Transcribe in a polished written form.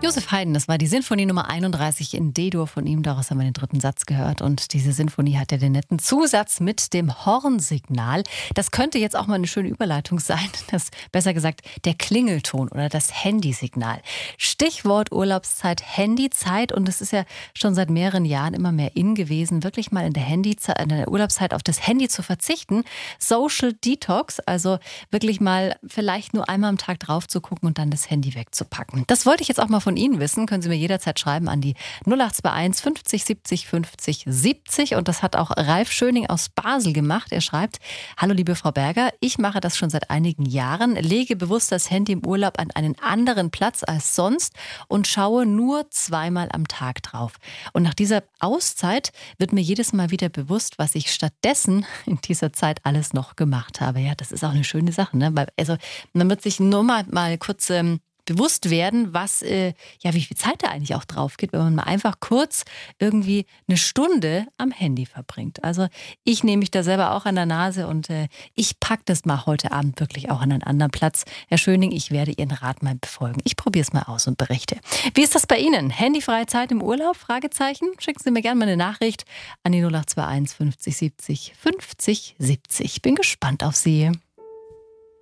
Josef Haydn, das war die Sinfonie Nummer 31 in D-Dur von ihm. Daraus haben wir den dritten Satz gehört. Und diese Sinfonie hat ja den netten Zusatz mit dem Hornsignal. Das könnte jetzt auch mal eine schöne Überleitung sein. Das, besser gesagt, der Klingelton oder das Handysignal. Stichwort Urlaubszeit, Handyzeit. Und es ist ja schon seit mehreren Jahren immer mehr in gewesen, wirklich mal in der Urlaubszeit auf das Handy zu verzichten. Social Detox, also wirklich mal vielleicht nur einmal am Tag drauf zu gucken und dann das Handy wegzupacken. Das wollte ich jetzt auch mal von Ihnen wissen. Können Sie mir jederzeit schreiben an die 0821 50 70 50 70. Und das hat auch Ralf Schöning aus Basel gemacht. Er schreibt: Hallo liebe Frau Berger, ich mache das schon seit einigen Jahren, lege bewusst das Handy im Urlaub an einen anderen Platz als sonst und schaue nur zweimal am Tag drauf. Und nach dieser Auszeit wird mir jedes Mal wieder bewusst, was ich stattdessen in dieser Zeit alles noch gemacht habe. Ja, das ist auch eine schöne Sache, ne? Also man wird sich nur mal kurz bewusst werden, wie viel Zeit da eigentlich auch drauf geht, wenn man mal einfach kurz irgendwie eine Stunde am Handy verbringt. Also ich nehme mich da selber auch an der Nase und ich packe das mal heute Abend wirklich auch an einen anderen Platz. Herr Schöning, ich werde Ihren Rat mal befolgen. Ich probiere es mal aus und berichte. Wie ist das bei Ihnen? Handyfreie Zeit im Urlaub? Fragezeichen? Schicken Sie mir gerne mal eine Nachricht an die 0821 50 70 50 70. Bin gespannt auf Sie.